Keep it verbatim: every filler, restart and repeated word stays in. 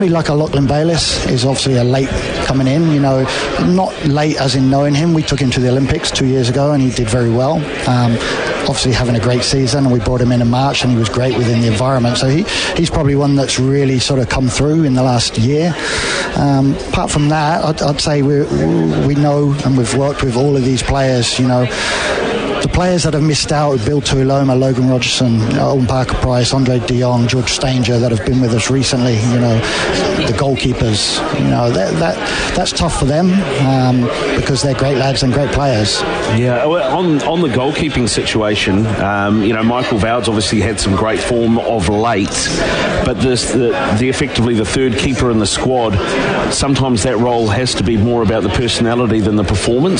Like a Lachlan Bayliss is obviously a late coming in, you know, not late as in knowing him. We took him to the Olympics two years ago and he did very well. Um, obviously having a great season, and we brought him in in March and he was great within the environment. So he, he's probably one that's really sort of come through in the last year. Um, apart from that, I'd, I'd say we we know and we've worked with all of these players, you know. The players that have missed out, Bill Tuiloma, Logan Rogerson, Owen Parker-Price, Andre de Jong, George Stanger, that have been with us recently, you know, the goalkeepers, you know, that, that that's tough for them um, because they're great lads and great players. Yeah, on on the goalkeeping situation, um, you know, Michael Vowd's obviously had some great form of late, but this, the, the effectively the third keeper in the squad, sometimes that role has to be more about the personality than the performance.